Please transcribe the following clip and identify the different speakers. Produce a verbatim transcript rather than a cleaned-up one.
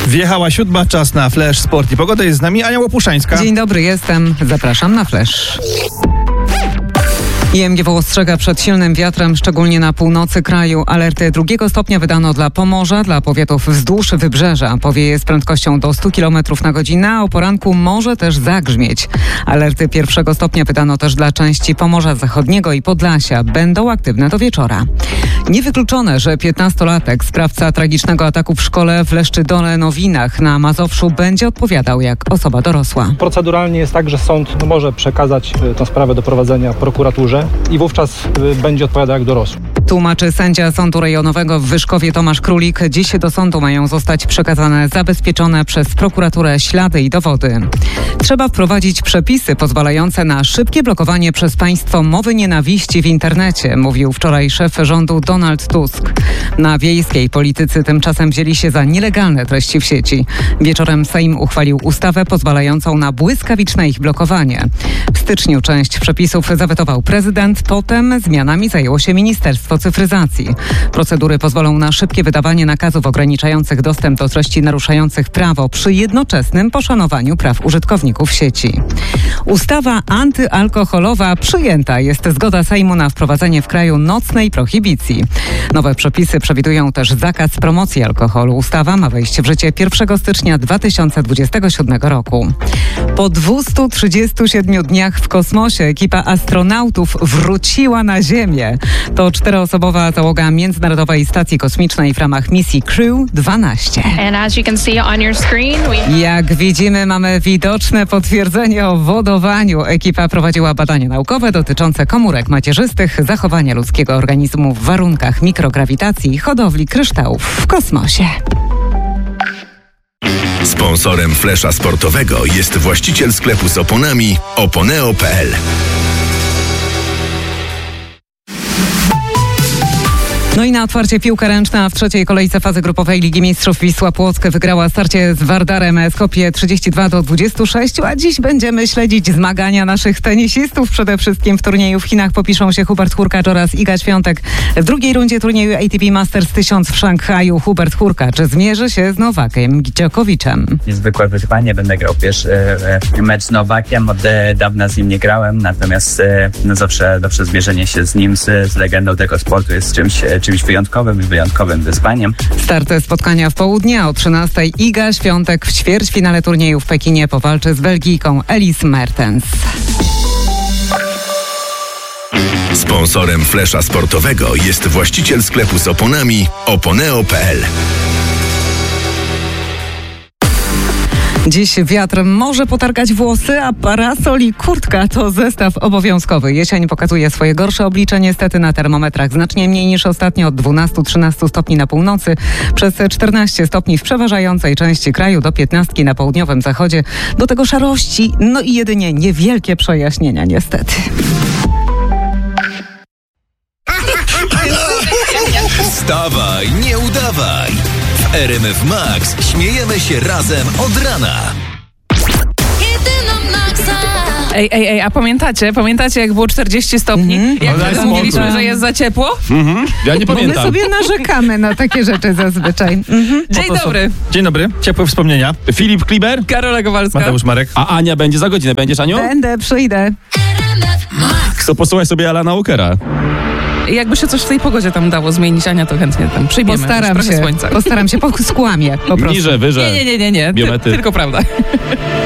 Speaker 1: Wjechała siódma, czas na Flash Sport i Pogoda. Jest z nami Ania Łopuszczańska.
Speaker 2: Dzień dobry, jestem. Zapraszam na Flash. I M G W ostrzega przed silnym wiatrem, szczególnie na północy kraju. Alerty drugiego stopnia wydano dla Pomorza, dla powiatów wzdłuż wybrzeża. Powieje z prędkością do stu kilometrów na godzinę, a o poranku może też zagrzmieć. Alerty pierwszego stopnia wydano też dla części Pomorza Zachodniego i Podlasia. Będą aktywne do wieczora. Niewykluczone, że piętnastolatek, sprawca tragicznego ataku w szkole w Leszczydole-Nowinach na Mazowszu, będzie odpowiadał jak osoba dorosła.
Speaker 3: Proceduralnie jest tak, że sąd może przekazać tę sprawę do prowadzenia prokuraturze i wówczas będzie odpowiadał jak dorosły.
Speaker 2: Tłumaczy sędzia Sądu Rejonowego w Wyszkowie Tomasz Królik. Dziś do sądu mają zostać przekazane zabezpieczone przez prokuraturę ślady i dowody. Trzeba wprowadzić przepisy pozwalające na szybkie blokowanie przez państwo mowy nienawiści w internecie, mówił wczoraj szef rządu Donald Tusk. Na wiejskiej politycy tymczasem wzięli się za nielegalne treści w sieci. Wieczorem Sejm uchwalił ustawę pozwalającą na błyskawiczne ich blokowanie. W styczniu część przepisów zawetował prezydent, potem zmianami zajęło się Ministerstwo Cyfryzacji. Procedury pozwolą na szybkie wydawanie nakazów ograniczających dostęp do treści naruszających prawo przy jednoczesnym poszanowaniu praw użytkowników sieci. Ustawa antyalkoholowa przyjęta. Jest zgoda Sejmu na wprowadzenie w kraju nocnej prohibicji. Nowe przepisy przewidują też zakaz promocji alkoholu. Ustawa ma wejść w życie pierwszego stycznia dwa tysiące dwudziestego siódmego roku. Po dwustu trzydziestu siedmiu dniach w kosmosie ekipa astronautów wróciła na Ziemię. To czteroosobowa załoga Międzynarodowej Stacji Kosmicznej w ramach misji Crew dwanaście. Jak widzimy, mamy widoczne potwierdzenie o wodowaniu. Ekipa prowadziła badania naukowe dotyczące komórek macierzystych, zachowania ludzkiego organizmu w warunkach mikrograwitacji i hodowli kryształów w kosmosie.
Speaker 4: Sponsorem Flesza Sportowego jest właściciel sklepu z oponami oponeo kropka p l.
Speaker 2: No i na otwarcie piłka ręczna w trzeciej kolejce fazy grupowej Ligi Mistrzów Wisła Płock wygrała starcie z Wardarem Skopje trzydzieści dwa do dwudziestu sześciu, a dziś będziemy śledzić zmagania naszych tenisistów. Przede wszystkim w turnieju w Chinach popiszą się Hubert Hurkacz oraz Iga Świątek. W drugiej rundzie turnieju A T P Masters tysiąc w Szanghaju Hubert Hurkacz zmierzy się z Nowakiem Dżokowiczem.
Speaker 5: Niezwykłe wyzwanie, będę grał pierwszy e, mecz z Nowakiem, od e, dawna z nim nie grałem, natomiast e, no zawsze, zawsze zmierzenie się z nim, z, z legendą tego sportu jest czymś e, czymś wyjątkowym i wyjątkowym wyzwaniem.
Speaker 2: Start spotkania w południe o trzynastej. Iga Świątek w ćwierćfinale turnieju w Pekinie powalczy z Belgijką Elise Mertens.
Speaker 4: Sponsorem Flesza Sportowego jest właściciel sklepu z oponami oponeo kropka p l.
Speaker 2: Dziś wiatr może potargać włosy, a parasol i kurtka to zestaw obowiązkowy. Jesień pokazuje swoje gorsze oblicze niestety na termometrach. Znacznie mniej niż ostatnio, od dwunastu do trzynastu stopni na północy, przez czternaście stopni w przeważającej części kraju, do piętnastki na południowym zachodzie. Do tego szarości, no i jedynie niewielkie przejaśnienia niestety.
Speaker 4: Wstawaj, nie udawaj! W R M F Max śmiejemy się razem od rana.
Speaker 6: Ej, ej, ej, a pamiętacie? Pamiętacie, jak było czterdzieści stopni?
Speaker 2: Mm-hmm.
Speaker 6: Jak
Speaker 1: Ale
Speaker 6: wtedy mówiliśmy,
Speaker 1: spoko.
Speaker 6: że jest za ciepło?
Speaker 1: Mhm. Ja nie
Speaker 2: Bo my
Speaker 1: pamiętam.
Speaker 2: sobie narzekamy na takie rzeczy zazwyczaj. Mhm.
Speaker 6: Dzień
Speaker 1: Po prostu.
Speaker 6: dobry.
Speaker 1: Dzień dobry. Ciepłe wspomnienia. Filip Kliber,
Speaker 6: Karola Kowalska.
Speaker 1: Mateusz Marek.
Speaker 7: A Ania będzie za godzinę. Będziesz, Aniu?
Speaker 2: Będę, przyjdę.
Speaker 7: To posłuchaj sobie Alana Walkera.
Speaker 6: Jakby się coś w tej pogodzie tam dało zmienić, Ania, to chętnie tam przyjmiemy.
Speaker 2: Postaram
Speaker 6: trochę
Speaker 2: się.
Speaker 6: słońca.
Speaker 2: Postaram się, po, skłamię po prostu.
Speaker 7: Niże, wyże.
Speaker 6: Nie, nie, nie, nie, nie. Ty,
Speaker 7: Biometry.
Speaker 6: tylko prawda.